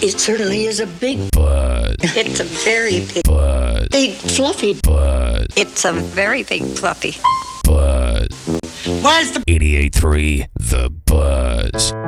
It certainly is a big Buzz. It's a very big, Buzz. big fluffy. Buzz. it's a very big fluffy. Buzz. Why is the 88.3 The Buzz.